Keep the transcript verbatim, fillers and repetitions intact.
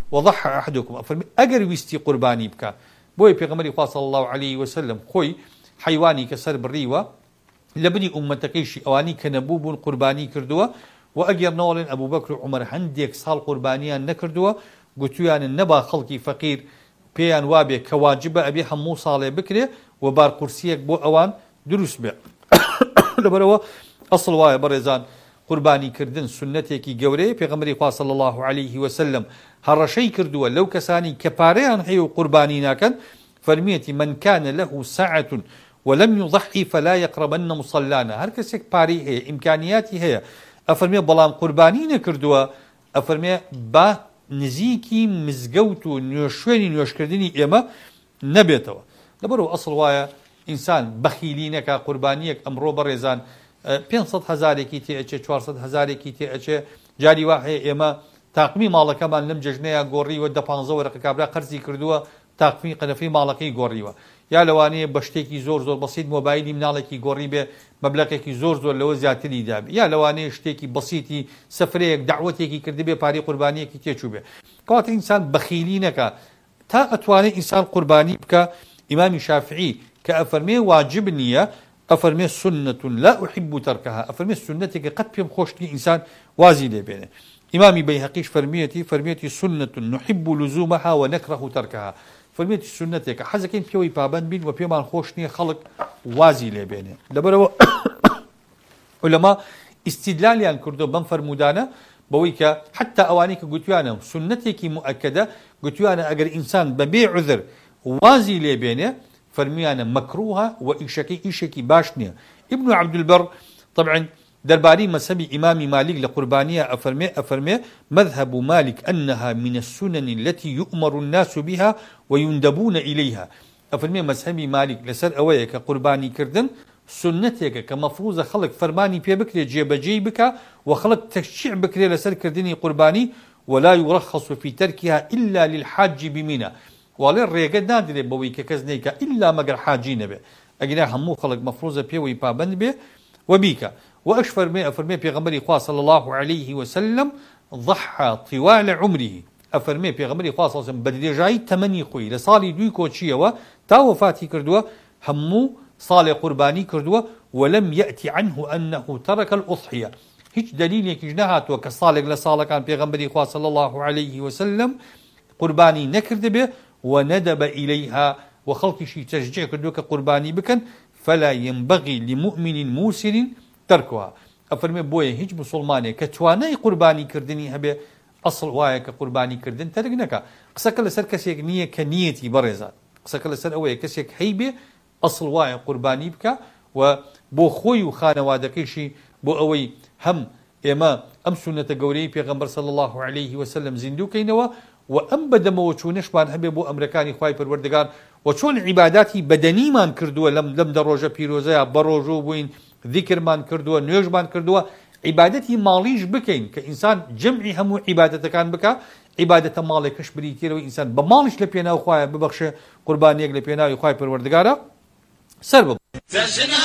وضحى أحدكم أفرمي أجر ويستي قرباني بك بوي بيغمري صلى الله عليه وسلم خوي حيواني كسر بالريوة لبني أمتكيشي أواني كنبوب قرباني كردوه وأجر نولن أبو بكر وعمر هنديك صال قربانيان نكردوه قلتويان النبا خلقي فقير بيان وابي كواجبة أبي حمو صالي بكري وبار قرسيك بو أوان دروس بي لبروا أصل واي برزان قرباني كردن سنتك جوري بيغمري صلى الله عليه وسلم هرشي كردوا لو كساني كباريان حيو قرباني ناكن فرميتي من كان له ساعة ولم يضحي فلا يقربن مصلانا هر كسك باري هي إمكانياتي هي أفرمي بلام قرباني نكردوا أفرمي با نزيكي مزقوتو نيوشويني نيوشكردني إما نبيتوا لبرو أصل وايا إنسان بخيلينك قربانيك أمرو برزان پێنج هەزارێکی تێئەچێ چوارسەد هەزارێکی تێئەچێ جاری واحێ ئێمە تاقمی ماڵەکەمان لەم جەژنەیە گۆڕیوە دە پانزە وەرەقە کابرا قەرزی کردووە تاقمی قەنەفەی ماڵەکەی گۆڕیوە یا لەوانەیە بە شتێکی زۆر زۆر بەسیط مۆبایلی مناڵێکی گۆڕی بێ مەبلەغێکی زۆر زۆر لەوە زیاتری دابێ یا لەوانەیە شتێکی بەسیطی سەفرەیەک دعوەتێکی کردبێ پارەی قوربانیەکی تێچوو بێ کەواتە ئینسان بەخیلی نەکا تا ئەتوانێت ئینسان قوربانی بکە ئیمامی شافعی کە ئەفەرمێ واجب نییە أفرمي سنة لا أحب تركها أفرمي سنتك قد بيم خوشتي إنسان وازي لي بينه إمامي بيهقيش فرميتي فرميتي سنة نحب لزومها ونكره تركها فرميتي سنتك حزكين بيوي بابان بين وبيمان خوشني خلق وازي لي بينه دبروا علماء استدلال يعني كردو بن فرمودانا بويكا حتى أوانيك قلتوانا سنتك مؤكدة قلتوانا أجر إنسان ببيع عذر وازي لي بينه فرميانا مكروها وإيشكي إيشكي باشنيا ابن عبد البر طبعا درباري مذهب إمام مالك لقربانية أفرمي أفرمي مذهب مالك أنها من السنن التي يؤمر الناس بها ويندبون إليها أفرمي مذهب مالك لسر أوية كقرباني كردن سنتك كمفروض خلق فرماني بي بكري جيب جيبك وخلق تشيع بكري لسر كردني قرباني ولا يرخص في تركها إلا للحاج بمنى والله الرجال نادر بوي ككزنيك إلا مجر حاجين به أجناه همو خلق مفروضة بيه ويبابن به وبيك وأشفر مي أفرمي بيغمري خاص صلى الله عليه وسلم ضحى طوال عمره أفرمي بيغمري خاص صلى الله عليه وسلم بدي جاي تمني خوي لصالي دوي كوتشيا وتا وفاتي كردوا همو صالي قرباني كردوا ولم يأتي عنه أنه ترك الأضحية هيج دليل يكجناهات وكصالق لصالك عن بيغمري خاص صلى الله عليه وسلم قرباني نكرد به وندب إليها وخلق شيء تشجيع كدوك قرباني بكن فلا ينبغي لمؤمن موسر تركها أفرمي بويه هيج مسلماني كتواني قرباني كردني هبه أصل وايا كقرباني كردن ترقنك قسك لسر كسيك نية كنيتي برزات قسك لسر أوي كسيك هيبه أصل وايا قرباني بك وبو خوي وخانة وادكيشي بو أوي هم إما أم سنة قولي بيغمبر صلى الله عليه وسلم زندوكينوا وأم بدم وشونش بان هبه بو أمريكاني خواي پروردگار وشون عباداتي بدني مان كردوا لم لم دروجة بيروزا بروجو بوين ذكر مان كردوا نيوج مان كردوا عبادتي ماليش بكين كإنسان جمعي همو عبادة كان بكا عبادة مالكش بريتير وإنسان بمالش لبينا وخواي ببخش قربانيك لبينا وخواي پروردگارا سرب